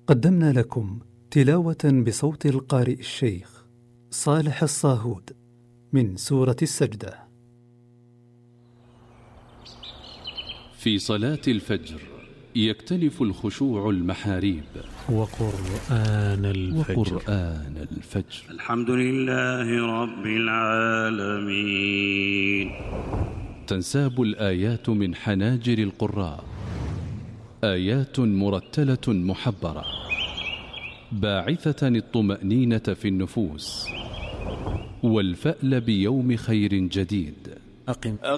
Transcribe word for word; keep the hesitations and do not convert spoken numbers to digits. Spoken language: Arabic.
قدمنا لكم تلاوة بصوت القارئ الشيخ صالح الصاهود من سورة السجدة. في صلاة الفجر يختلف الخشوع المحاريب. وقرآن الفجر, وقرآن الفجر. الحمد لله رب العالمين. تنساب الآيات من حناجر القراء، آيات مرتلة محبرة باعثة الطمأنينة في النفوس والفأل بيوم خير جديد. أقم, أقم